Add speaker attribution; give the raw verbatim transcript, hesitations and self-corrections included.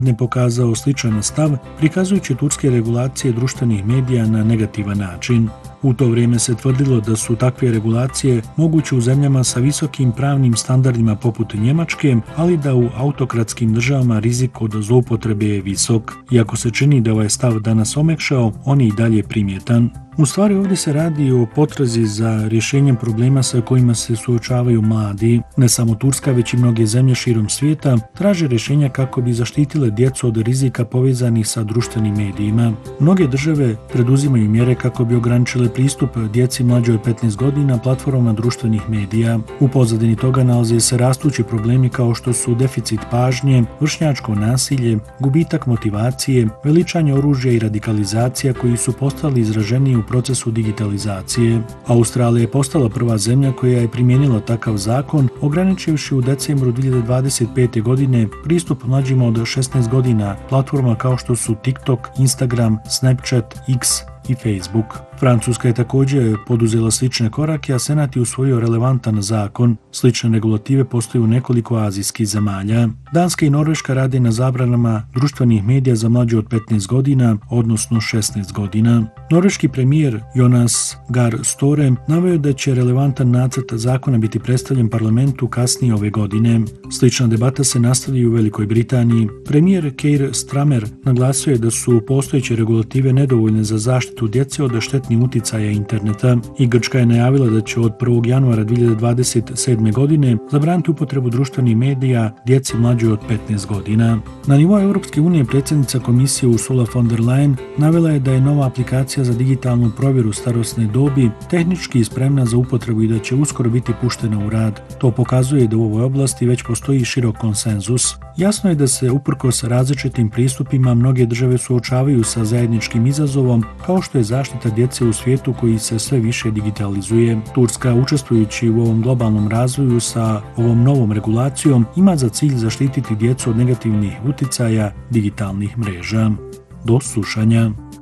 Speaker 1: ne pokazao sličan stav, prikazujući turske regulacije društvenih medija na negativan način. U to vrijeme se tvrdilo da su takve regulacije moguće u zemljama sa visokim pravnim standardima poput Njemačke, ali da u autokratskim državama rizik od zloupotrebe je visok. Iako se čini da ovaj stav danas omekšao, on je i dalje primjetan. U stvari ovdje se radi o potrazi za rješenjem problema sa kojima se suočavaju mladi. Ne samo Turska, već i mnoge zemlje širom svijeta traže rješenja kako bi zaštitile djecu od rizika povezanih sa društvenim medijima. Mnoge države preduzimaju mjere kako bi ograničile pristup djeci mlađoj od petnaest godina platformama društvenih medija. U pozadini toga nalaze se rastući problemi kao što su deficit pažnje, vršnjačko nasilje, gubitak motivacije, veličanje oružja i radikalizacija koji su postali izraženiji u procesu digitalizacije. Australija je postala prva zemlja koja je primijenila takav zakon, ograničivši u decembru dvije hiljade dvadeset pete. godine pristup mlađima od šesnaest godina platforma kao što su TikTok, Instagram, Snapchat, X i Facebook. Francuska je također poduzela slične korake, a Senat je usvojio relevantan zakon. Slične regulative postoje u nekoliko azijskih zemalja. Danska i Norveška rade na zabranama društvenih medija za mlađe od petnaest godina, odnosno šesnaest godina. Norveški premijer Jonas Gahr Støre naveo da će relevantan nacrt zakona biti predstavljen parlamentu kasnije ove godine. Slična debata se nastavlja u Velikoj Britaniji. Premijer Keir Starmer naglasio je da su postojeće regulative nedovoljne za zaštitu djece od štetnih uticaja interneta i Grčka je najavila da će od prvog januara dvije hiljade dvadeset sedme. godine zabraniti upotrebu društvenih medija djeci mlađoj od petnaest godina. Na nivou Europske unije predsjednica komisije Ursula von der Leyen navela je da je nova aplikacija za digitalnu provjeru starosne dobi tehnički spremna za upotrebu i da će uskoro biti puštena u rad. To pokazuje da u ovoj oblasti već postoji širok konsenzus. Jasno je da se uprkos različitim pristupima mnoge države suočavaju sa zajedničkim izazovom kao što je zaštita djece u svijetu koji se sve više digitalizuje. Turska, učestvujući u ovom globalnom razvoju sa ovom novom regulacijom, ima za cilj zaštititi djecu od negativnih uticaja digitalnih mreža. Do slušanja.